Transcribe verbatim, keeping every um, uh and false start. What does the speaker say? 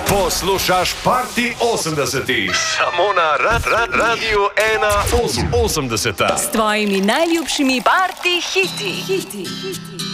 Poslušaš Party osemdesetih, samo na rad, rad, Radiu ena osemdeset. S tvojimi najljubšimi party hiti. hiti, hiti.